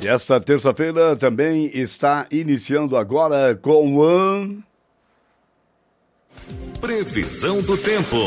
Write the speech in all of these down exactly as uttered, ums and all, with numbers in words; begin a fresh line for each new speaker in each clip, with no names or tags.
E esta terça-feira também está iniciando agora com a...
Previsão do tempo.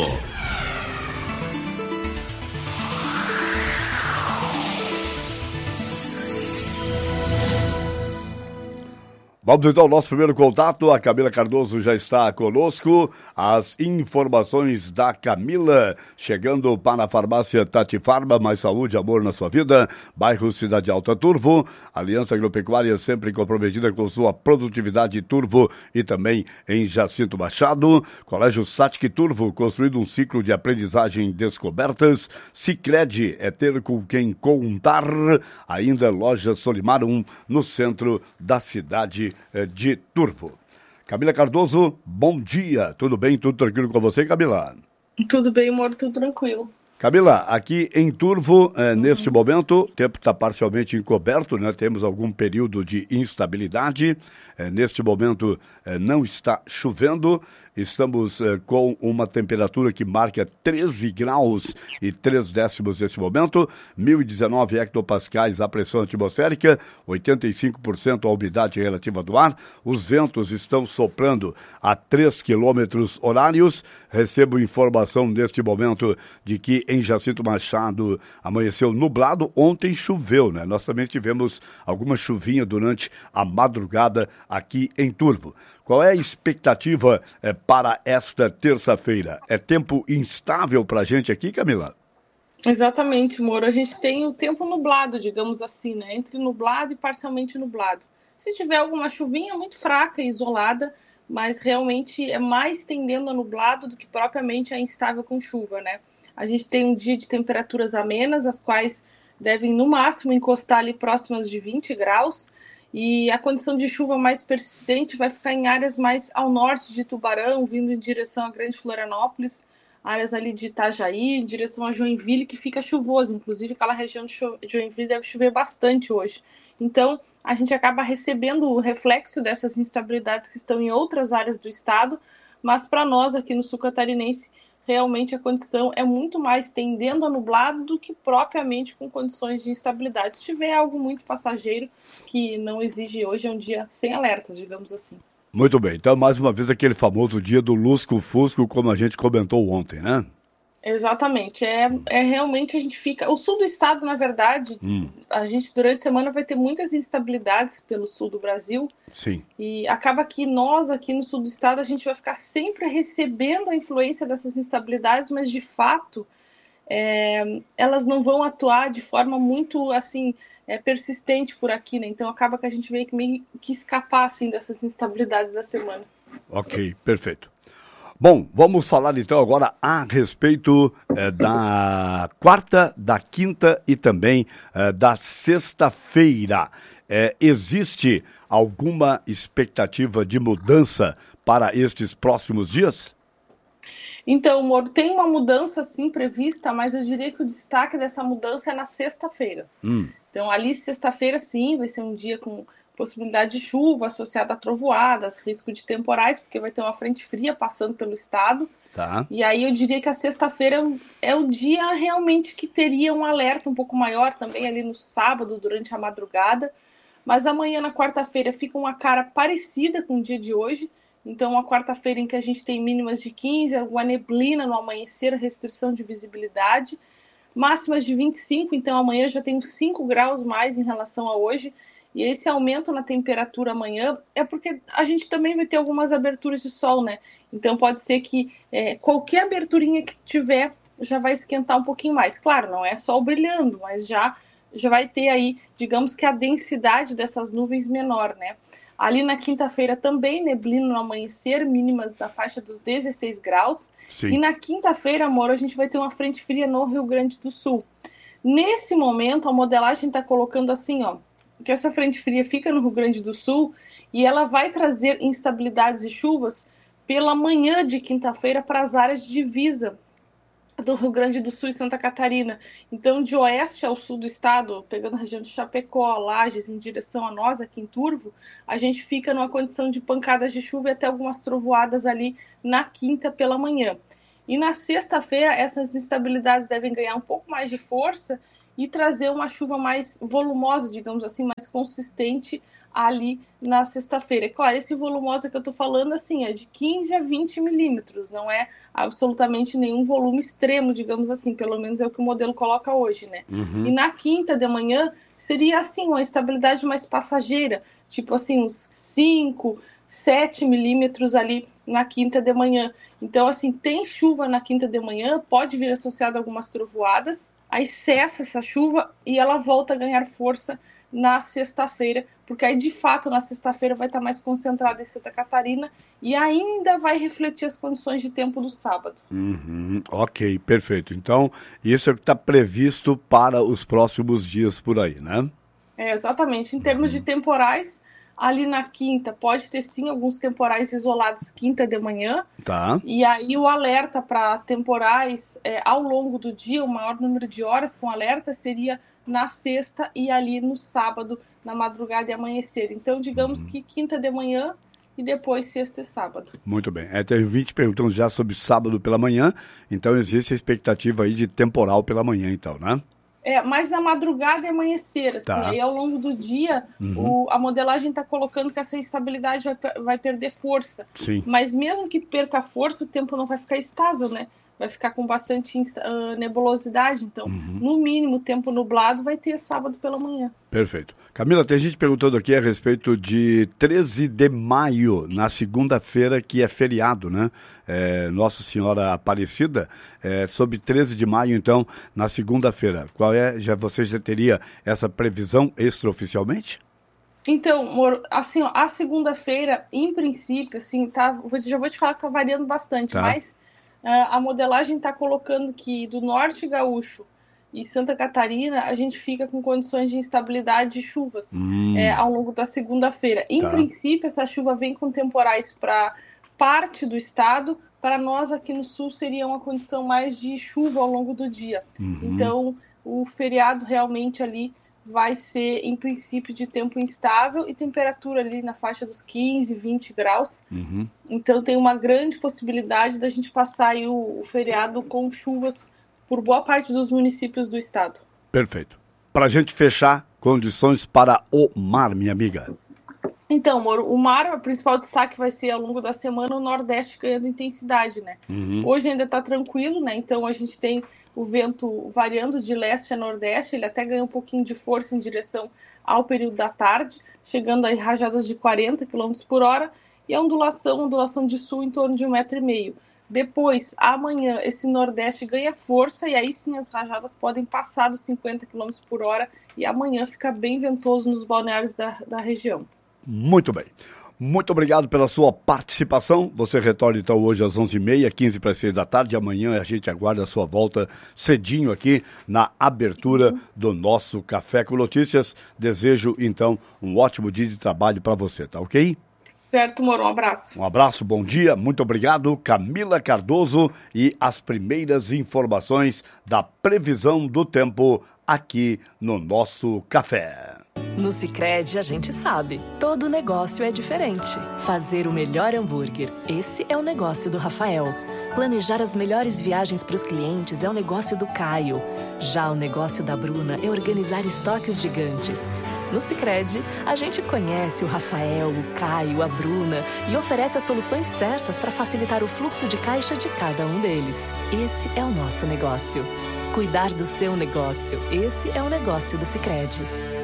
Vamos então ao nosso primeiro contato. A Camila Cardoso já está conosco. As informações da Camila chegando para a farmácia Tati Farma, mais saúde, amor na sua vida. Bairro Cidade Alta Turvo. Aliança Agropecuária sempre comprometida com sua produtividade Turvo e também em Jacinto Machado. Colégio Satic Turvo, construído um ciclo de aprendizagem e descobertas. Sicredi é ter com quem contar. Ainda loja Solimar um no centro da cidade de Turvo. Camila Cardoso, bom dia. Tudo bem? Tudo tranquilo com você, Camila?
Tudo bem, amor, tudo tranquilo.
Camila, aqui em Turvo, eh, uhum. neste momento, o tempo está parcialmente encoberto, né? Temos algum período de instabilidade. Eh, neste momento eh, não está chovendo. Estamos eh, com uma temperatura que marca treze graus e três décimos neste momento, mil e dezenove hectopascais a pressão atmosférica, oitenta e cinco por cento a umidade relativa do ar. Os ventos estão soprando a três quilômetros horários. Recebo informação neste momento de que em Jacinto Machado amanheceu nublado. Ontem choveu, né? Nós também tivemos alguma chuvinha durante a madrugada aqui em Turvo. Qual é a expectativa é, para esta terça-feira? É tempo instável para a gente aqui, Camila?
Exatamente, Moro. A gente tem o tempo nublado, digamos assim, né? Entre nublado e parcialmente nublado. Se tiver alguma chuvinha muito fraca e isolada, mas realmente é mais tendendo a nublado do que propriamente a instável com chuva, né? A gente tem um dia de temperaturas amenas, as quais devem no máximo encostar ali próximas de vinte graus. E a condição de chuva mais persistente vai ficar em áreas mais ao norte de Tubarão, vindo em direção a Grande Florianópolis, áreas ali de Itajaí, em direção a Joinville, que fica chuvoso. Inclusive, aquela região de Joinville deve chover bastante hoje. Então, a gente acaba recebendo o reflexo dessas instabilidades que estão em outras áreas do estado, mas para nós aqui no sul catarinense, realmente a condição é muito mais tendendo a nublado do que propriamente com condições de instabilidade. Se tiver algo muito passageiro que não exige hoje, é um dia sem alerta, digamos assim.
Muito bem, então mais uma vez aquele famoso dia do lusco-fusco, como a gente comentou ontem, né?
Exatamente, é, é realmente a gente fica... O sul do estado, na verdade, hum. a gente durante a semana vai ter muitas instabilidades pelo sul do Brasil.
Sim.
E acaba que nós aqui no sul do estado a gente vai ficar sempre recebendo a influência dessas instabilidades, mas de fato é, elas não vão atuar de forma muito assim é, persistente por aqui, né? Então acaba que a gente veio que meio que escapar assim dessas instabilidades da semana.
Ok, perfeito. Bom, vamos falar então agora a respeito eh, da quarta, da quinta e também eh, da sexta-feira. Eh, existe alguma expectativa de mudança para estes próximos dias?
Então, Moro, tem uma mudança sim prevista, mas eu diria que o destaque dessa mudança é na sexta-feira.
Hum.
Então, ali sexta-feira sim, vai ser um dia com possibilidade de chuva associada a trovoadas, risco de temporais, porque vai ter uma frente fria passando pelo estado.
Tá.
E aí eu diria que a sexta-feira é o dia realmente que teria um alerta um pouco maior também ali no sábado, durante a madrugada. Mas amanhã, na quarta-feira, fica uma cara parecida com o dia de hoje. Então, uma quarta-feira em que a gente tem mínimas de quinze, alguma neblina no amanhecer, restrição de visibilidade. Máximas de vinte e cinco, então amanhã já tem uns cinco graus mais em relação a hoje. E esse aumento na temperatura amanhã é porque a gente também vai ter algumas aberturas de sol, né? Então pode ser que é, qualquer aberturinha que tiver já vai esquentar um pouquinho mais. Claro, não é sol brilhando, mas já, já vai ter aí, digamos que a densidade dessas nuvens menor, né? Ali na quinta-feira também neblina no amanhecer, mínimas da faixa dos dezesseis graus.
Sim.
E na quinta-feira, amor, a gente vai ter uma frente fria no Rio Grande do Sul. Nesse momento, a modelagem está colocando assim, ó, que essa frente fria fica no Rio Grande do Sul e ela vai trazer instabilidades e chuvas pela manhã de quinta-feira para as áreas de divisa do Rio Grande do Sul e Santa Catarina. Então, de oeste ao sul do estado, pegando a região de Chapecó, Lages, em direção a nós, aqui em Turvo, a gente fica numa condição de pancadas de chuva e até algumas trovoadas ali na quinta pela manhã. E na sexta-feira, essas instabilidades devem ganhar um pouco mais de força e trazer uma chuva mais volumosa, digamos assim, mais consistente ali na sexta-feira. É claro, esse volumosa que eu tô falando, assim, é de quinze a vinte milímetros, não é absolutamente nenhum volume extremo, digamos assim, pelo menos é o que o modelo coloca hoje, né? Uhum. E na quinta de manhã seria, assim, uma estabilidade mais passageira, tipo assim, uns cinco, sete milímetros ali na quinta de manhã. Então, assim, tem chuva na quinta de manhã, pode vir associado a algumas trovoadas, aí cessa essa chuva e ela volta a ganhar força na sexta-feira, porque aí de fato na sexta-feira vai estar mais concentrada em Santa Catarina e ainda vai refletir as condições de tempo do sábado.
Uhum, ok, perfeito. Então, isso é o que está previsto para os próximos dias por aí, né?
É, exatamente. Em termos uhum. de temporais, ali na quinta pode ter sim alguns temporais isolados quinta de manhã.
Tá.
E aí o alerta para temporais é, ao longo do dia, o maior número de horas com alerta seria na sexta e ali no sábado, na madrugada e amanhecer. Então, digamos uhum. que quinta de manhã e depois sexta e sábado.
Muito bem. É, tem vinte perguntando já sobre sábado pela manhã, então existe a expectativa aí de temporal pela manhã, então, né?
É, mas na madrugada e amanhecer, assim, tá. Aí ao longo do dia, uhum. o, a modelagem está colocando que essa instabilidade vai, vai perder força.
Sim.
Mas mesmo que perca força, o tempo não vai ficar estável, né? Vai ficar com bastante uh, nebulosidade, então, uhum. no mínimo, tempo nublado vai ter sábado pela manhã.
Perfeito. Camila, tem gente perguntando aqui a respeito de treze de maio, na segunda-feira, que é feriado, né? É, Nossa Senhora Aparecida, é, sobre treze de maio, então, na segunda-feira. Qual é, já você já teria essa previsão extraoficialmente?
Então, Moro, assim, ó, a segunda-feira, em princípio, assim, tá, já vou te falar que tá variando bastante, tá. mas uh, a modelagem está colocando que do norte gaúcho e Santa Catarina, a gente fica com condições de instabilidade de chuvas hum. é, ao longo da segunda-feira. Em tá. princípio, essa chuva vem com temporais para parte do estado, para nós aqui no sul seria uma condição mais de chuva ao longo do dia. Uhum. Então, o feriado realmente ali vai ser, em princípio, de tempo instável e temperatura ali na faixa dos quinze, vinte graus. Uhum. Então, tem uma grande possibilidade da gente passar aí o, o feriado com chuvas por boa parte dos municípios do estado.
Perfeito. Para a gente fechar, condições para o mar, minha amiga.
Então, Moro, o mar, o principal destaque vai ser ao longo da semana o Nordeste ganhando intensidade, né? Uhum. Hoje ainda está tranquilo, né? Então a gente tem o vento variando de leste a nordeste, ele até ganha um pouquinho de força em direção ao período da tarde, chegando a rajadas de quarenta quilômetros por hora, e a ondulação, ondulação de sul em torno de um metro e meio. Depois, amanhã, esse Nordeste ganha força e aí sim as rajadas podem passar dos cinquenta quilômetros por hora e amanhã fica bem ventoso nos balneários da, da região.
Muito bem. Muito obrigado pela sua participação. Você retorna então hoje às onze e meia, quinze para as seis da tarde. Amanhã a gente aguarda a sua volta cedinho aqui na abertura uhum. do nosso Café com Notícias. Desejo então um ótimo dia de trabalho para você, tá ok?
Certo, Moro, um abraço.
Um abraço, bom dia, muito obrigado. Camila Cardoso e as primeiras informações da previsão do tempo aqui no nosso café.
No Sicredi a gente sabe, todo negócio é diferente. Fazer o melhor hambúrguer, esse é o negócio do Rafael. Planejar as melhores viagens para os clientes é o negócio do Caio. Já o negócio da Bruna é organizar estoques gigantes. No Sicredi, a gente conhece o Rafael, o Caio, a Bruna e oferece as soluções certas para facilitar o fluxo de caixa de cada um deles. Esse é o nosso negócio. Cuidar do seu negócio, esse é o negócio do Sicredi.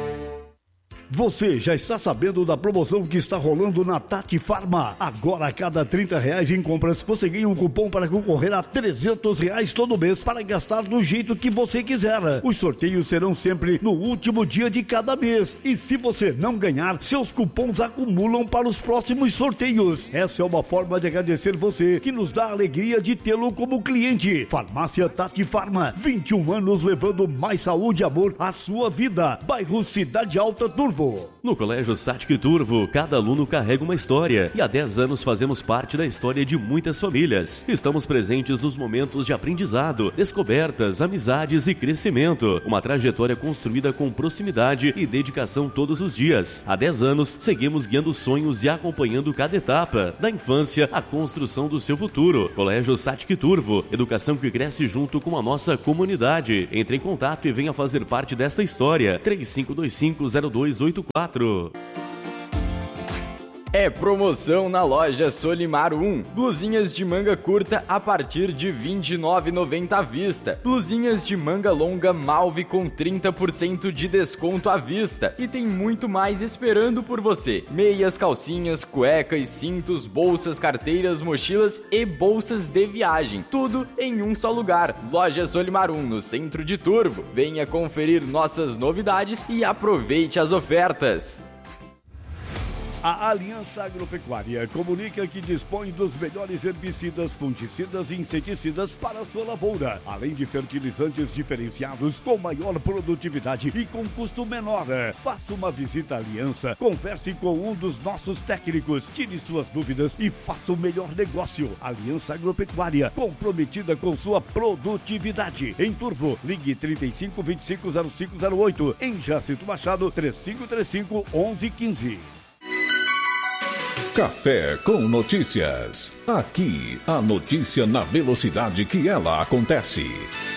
Você já está sabendo da promoção que está rolando na Tati Farma? Agora, a cada trinta reais em compras, você ganha um cupom para concorrer a trezentos reais todo mês para gastar do jeito que você quiser. Os sorteios serão sempre no último dia de cada mês. E se você não ganhar, seus cupons acumulam para os próximos sorteios. Essa é uma forma de agradecer você, que nos dá a alegria de tê-lo como cliente. Farmácia Tati Farma, vinte e um anos levando mais saúde e amor à sua vida. Bairro Cidade Alta, Turvo. Turvo.
No Colégio Satic Turvo, cada aluno carrega uma história e há dez anos fazemos parte da história de muitas famílias. Estamos presentes nos momentos de aprendizado, descobertas, amizades e crescimento. Uma trajetória construída com proximidade e dedicação todos os dias. Há dez anos, seguimos guiando sonhos e acompanhando cada etapa, da infância à construção do seu futuro. Colégio Satic Turvo, educação que cresce junto com a nossa comunidade. Entre em contato e venha fazer parte desta história. três cinco dois cinco zero dois oito quatro.
É promoção na loja Solimar um. Blusinhas de manga curta a partir de vinte e nove reais e noventa centavos à vista. Blusinhas de manga longa Malve com trinta por cento de desconto à vista. E tem muito mais esperando por você. Meias, calcinhas, cuecas, cintos, bolsas, carteiras, mochilas e bolsas de viagem. Tudo em um só lugar. Loja Solimar um, no centro de Turvo. Venha conferir nossas novidades e aproveite as ofertas.
A Aliança Agropecuária comunica que dispõe dos melhores herbicidas, fungicidas e inseticidas para a sua lavoura, além de fertilizantes diferenciados com maior produtividade e com custo menor. Faça uma visita à Aliança, converse com um dos nossos técnicos, tire suas dúvidas e faça o melhor negócio. Aliança Agropecuária, comprometida com sua produtividade. Em Turvo, ligue trinta e cinco, vinte e cinco, zero cinco zero oito. Em Jacinto Machado, três cinco três cinco, onze quinze.
Café com Notícias. Aqui, a notícia na velocidade que ela acontece.